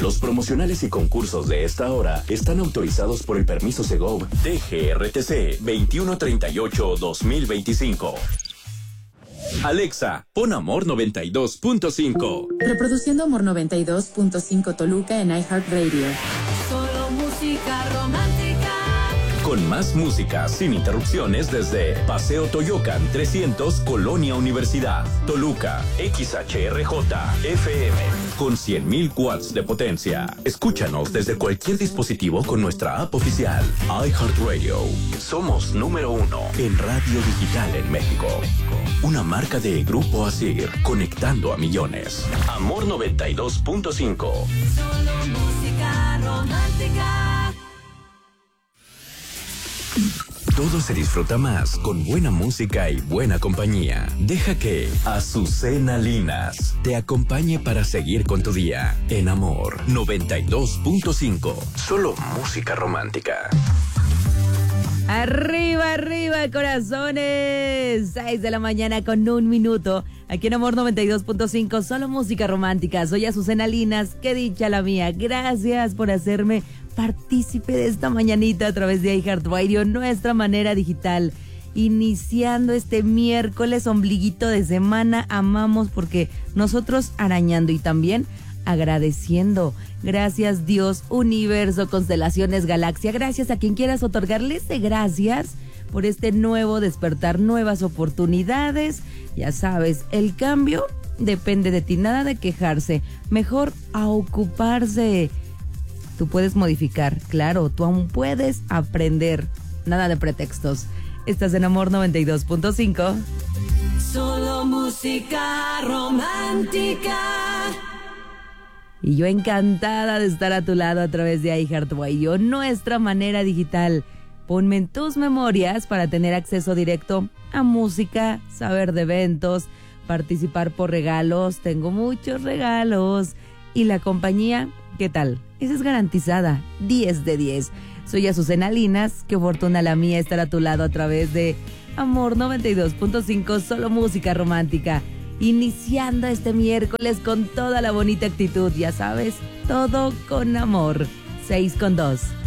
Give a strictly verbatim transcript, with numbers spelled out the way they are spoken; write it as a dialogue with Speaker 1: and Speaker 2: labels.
Speaker 1: Los promocionales y concursos de esta hora están autorizados por el permiso Segov D G R T C veintiuno treinta y ocho guión dos mil veinticinco. Alexa, pon Amor noventa y dos punto cinco.
Speaker 2: Reproduciendo Amor noventa y dos punto cinco Toluca en iHeartRadio.
Speaker 3: Solo música romántica.
Speaker 1: Con más música sin interrupciones desde Paseo Toyocan trescientos, Colonia Universidad, Toluca, X H R J F M, con cien mil watts de potencia. Escúchanos desde cualquier dispositivo con nuestra app oficial, iHeartRadio. Somos número uno en radio digital en México. Una marca de Grupo Asir, conectando a millones. Amor noventa y dos punto cinco.
Speaker 3: Solo música romántica.
Speaker 1: Todo se disfruta más con buena música y buena compañía. Deja que Azucena Linas te acompañe para seguir con tu día en Amor noventa y dos punto cinco. Solo música romántica.
Speaker 4: Arriba, arriba, corazones. seis de la mañana con un minuto. Aquí en Amor noventa y dos punto cinco, solo música romántica. Soy Azucena Linas, qué dicha la mía. Gracias por hacerme partícipe de esta mañanita a través de iHeartRadio, nuestra manera digital. Iniciando este miércoles, ombliguito de semana, amamos porque nosotros arañando y también agradeciendo. Gracias Dios, universo, constelaciones, galaxia. Gracias a quien quieras otorgarles de gracias por este nuevo despertar, nuevas oportunidades. Ya sabes, el cambio depende de ti, nada de quejarse, mejor a ocuparse. Tú puedes modificar, claro, tú aún puedes aprender, nada de pretextos. Estás en Amor noventa y dos punto cinco.
Speaker 3: Solo música romántica.
Speaker 4: Y yo encantada de estar a tu lado a través de iHeartRadio, nuestra manera digital. Ponme en tus memorias para tener acceso directo a música, saber de eventos, participar por regalos. Tengo muchos regalos. Y la compañía, ¿qué tal? Esa es garantizada, diez de diez. Soy Azucena Linas, qué fortuna la mía estar a tu lado a través de Amor noventa y dos punto cinco, solo música romántica. Iniciando este miércoles con toda la bonita actitud, ya sabes, todo con amor. seis con dos.